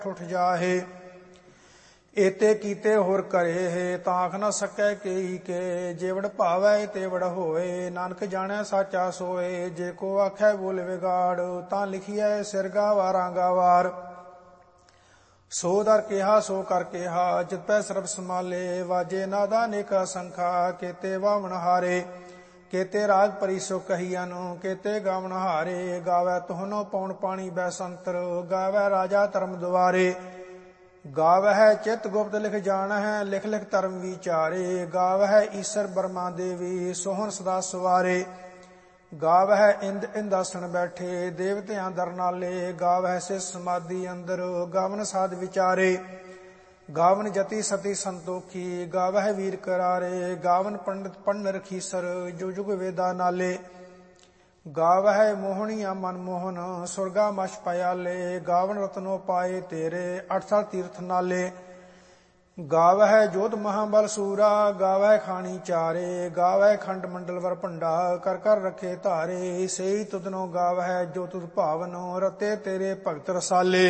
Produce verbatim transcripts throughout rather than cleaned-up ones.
उठ जाहे। एते कीते होर करे है ताख न सकै केई के। जेवड़ भावै तेवड़ होए नानक जाने साचा सोए। जे को आखै बोल विगाड़ तां लिखिए सिर गावारां गावार। सो दर केहा सो कर केहा जित पै सरब समाले। वाजे नादा नेका संखा केते वावण हारे। केते राग परी सो कहियन केते गावण हारे। गावै तुहनो पौन पाणी बैसंतर गावै राजा धर्म द्वारे। गावह चित गुप्त लिख जानह लिख लिख धर्म विचारे। गावह ईश्वर ब्रह्मा देवी सोहन सदा सवारे। गावह इंद इंदासन बैठे देवतियां दर नाले। गावह से समाधि अंदर गावन साध विचारे। गावन जति सती संतोखी गावह वीर करारे। गावन पंडित पंड रखीसर जो जुग वेदा नाले। गावह मोहनिया मनमोहन सुरगा मश पयाले। गावन रत्नो पाए तेरे अठसठ तीर्थ नाले। गावह जोध महाबल सूरा गावह खानी चारे। गावह खंड मंडल वर भंडा कर कर रखे धारे। सेई तुदनो गावह जो तुद भावनो रते तेरे भगत रसाले।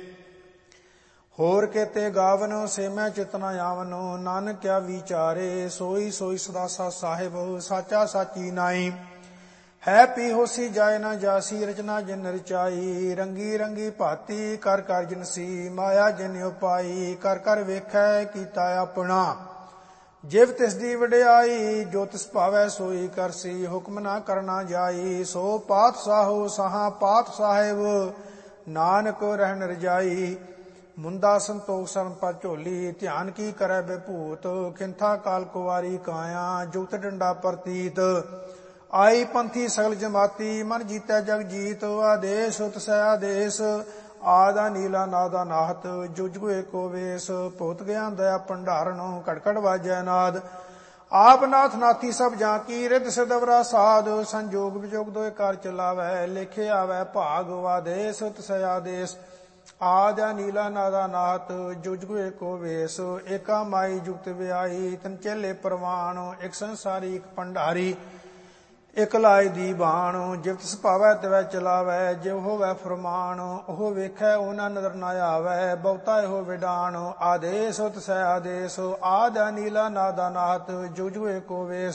होर केते गावन से मैं चितना आवनो नानक क्या विचारे। सोई सोई सदासा साहिब साचा साची नाई। है पी होसी जाय ना जासी रचना जिन रचाई। रंगी रंगी भाती कर कर जिनसी माया जिन उपाई। कर कर वेखै कीता अपना जिव तिस दी वडियाई। जो तिस भावै सोई करसी हुक्म ना करना जाई। सो पात साहो साहा पात साहिब नानक रहन रजाई। मुंदा संतोख सरन पर झोली ध्यान की करै बेभूत। खिंथा काल कुवारी काया जुगत डंडा प्रतीत। आई पंथी सगल जमाती मन जीतै जग जीत। आदेश तसै आदेश आदा नीला नादा नाहत। जुग जुग एको वेश भूत ज्ञान दया भंडारण कड़कड़ वाजै नाद। आप नाथ नाथी सब जाकी रिद सिदवरा साध। संजोग विजोग दोए कार चलावै लेखे आवै भाग। आदेश तसै आदेश आदा नीला नादा नाहत। जुग जुग एको वेश एका माई जुगत व्याई। तन चेले परवान एक संसारी एक भंडारी। इक लाए दी बाण जिव तिस भावै तिवै चलावै। जिव होवै फरमान ओह वेखै ओना नदर न आवै। बहुता एहो विडाण आदेश तसै आदेश आदा नीला नादा नाहत। जुग जुग एको वेश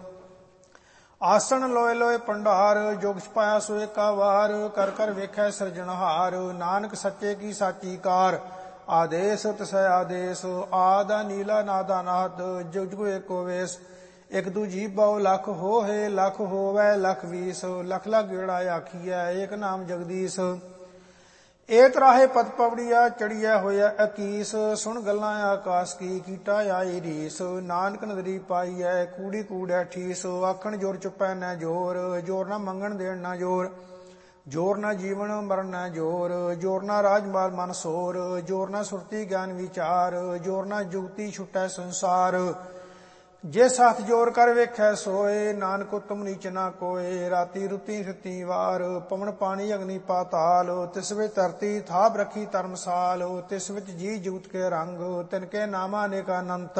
आसन लोए लोए भंडार। जोग छपाया सो एका वार कर कर वेखै सिरजनहार। नानक सच्चे की साची कार आदेश तसै आदेश आदा नीला नादा नाहत। जुग जुग एको वेश एक दूजी बहु लख हो है लख होवै लख बीस। लख लख गेड़ा आखिया एक नाम जगदीश। ए तराहे पद पवड़िया चढ़िया होया अकीस। सुन गल्लां आकाश की कीटा आई रीस। नानक नदरी पाई है कूड़ी कूड़ै ठीस। आखण जोर चुपै न जोर जोर न मंगण देण न जोर। जोर न जीवन मरण न जोर जोर न राजमाल मन सोर। जोर न सुरती ज्ञान विचार जोर न जुगती छुटै संसार। जे साथ जोर कर वेखै सोए नानक उत्तम नीच ना कोय। राती रुती फिती वार पवन पानी अग्नि पाताल। तिस विच धरती थाप रखी धर्मसाल। तिस विच जी जुगत के रंग तिनके नामा अनेक अनंत।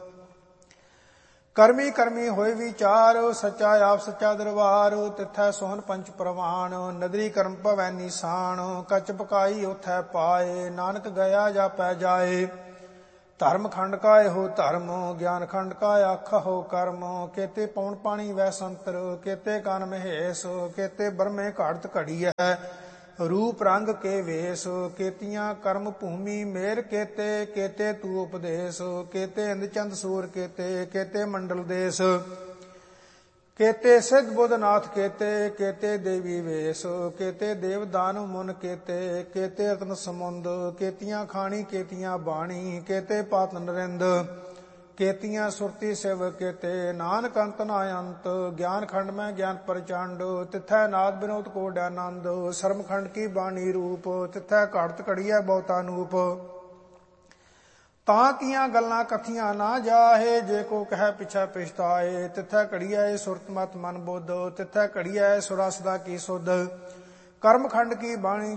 करमी करमी होए विचार सच्चा आप सच्चा दरबार। तिथै सोहन पंच प्रवान नदरी कर्म भवै निशान। कच पकाई उथै पाए नानक गया जापै जाए। धर्म खंड का एहो धर्म ज्ञान खंड का आखा हो कर्म। केते पौन पानी वै संतर केते कान महेश। केते ब्रह्मे घाड़त घड़ी है रूप रंग के वेश। केतियां कर्म भूमि मेर केते केते तू उपदेश। केते इंद चंद सूर केते केते मंडल देश। केते सिद्ध बुध नाथ केते केते देवी वेश। केते देव दानव मुन केते केते रत्न समुंद। केतियां खानी केतियां बाणी केते पात नरिंद। केतियां सुरती शिव केते नानक अंत न अंत। ज्ञान खंड में ज्ञान प्रचंड तिथै नाद विनोद को डानंद। शर्म खंड की बाणी रूप तिथै घड़त घड़िया बहुता नूप। ਤਾਂ ਕੀਆਂ ਗੱਲਾਂ ਕਥੀਆਂ ਨਾ ਜਾਹੇ ਜੇ ਕੋ ਕਹਿ ਪਿਛੈ ਪਛਤਾਏ। ਤਿਥੈ ਘੜੀਐ ਸੁਰਤ ਮਤ ਮਨ ਬੁੱਧ ਤਿਥੈ ਘੜੀਐ ਸੁਰਾ ਸਦਾ ਕੀ ਸੁਧ। ਕਰਮ ਖੰਡ ਕੀ ਬਾਣੀ